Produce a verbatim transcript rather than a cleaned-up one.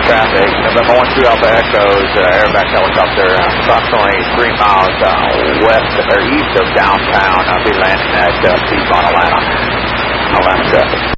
traffic. November one two Alpha Echoes, uh, airback helicopter, uh, approximately three miles uh, west or east of downtown. I'll be landing at uh, Piedmont, Atlanta. Atlanta traffic.